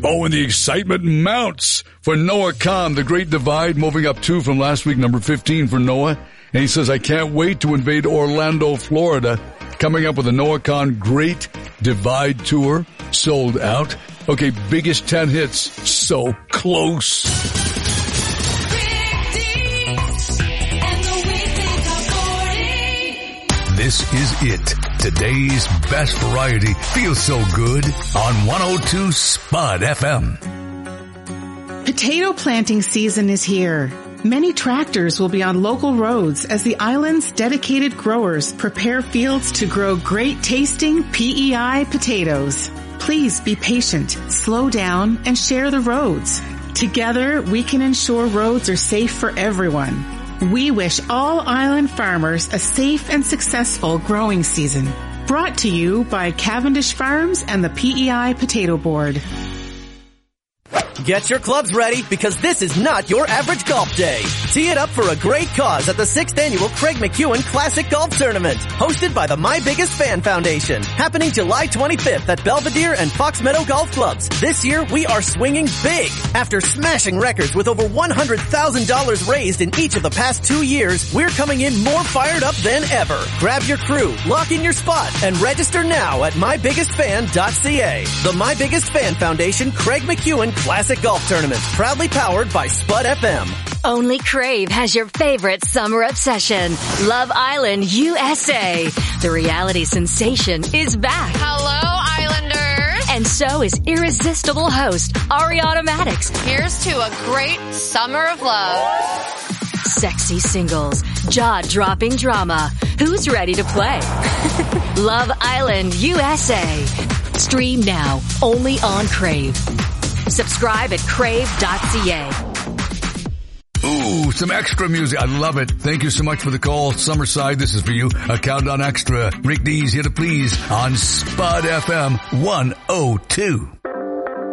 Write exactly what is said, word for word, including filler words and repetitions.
Oh, and the excitement mounts for Noah Khan, The Great Divide, moving up two from last week, number fifteen for Noah. And he says, I can't wait to invade Orlando, Florida. Coming up with a Noah Khan Great Divide Tour, sold out. Okay, biggest ten hits, so close. This is it. Today's best variety feels so good on one oh two Spud F M. Potato planting season is here. Many tractors will be on local roads as the island's dedicated growers prepare fields to grow great tasting P E I potatoes. Please be patient, slow down, and share the roads. Together, we can ensure roads are safe for everyone. We wish all island farmers a safe and successful growing season. Brought to you by Cavendish Farms and the P E I Potato Board. Get your clubs ready because this is not your average golf day. Tee it up for a great cause at the sixth Annual Craig McEwen Classic Golf Tournament, hosted by the My Biggest Fan Foundation, happening July twenty-fifth at Belvedere and Fox Meadow Golf Clubs. This year, we are swinging big. After smashing records with over one hundred thousand dollars raised in each of the past two years, we're coming in more fired up than ever. Grab your crew, lock in your spot, and register now at my biggest fan dot c a. The My Biggest Fan Foundation Craig McEwen Classic Golf Tournament, proudly powered by Spud F M. Only Crave has your favorite summer obsession, Love Island U S A. The reality sensation is back. Hello, Islanders. And so is irresistible host Ariana Maddox. Here's to a great summer of love. Sexy singles, jaw-dropping drama. Who's ready to play? Love Island U S A. Stream now, only on Crave. Subscribe at crave dot c a. Ooh, some extra music. I love it. Thank you so much for the call. Summerside, this is for you. A Countdown Extra. Rick Dees here to please on Spud F M one oh two.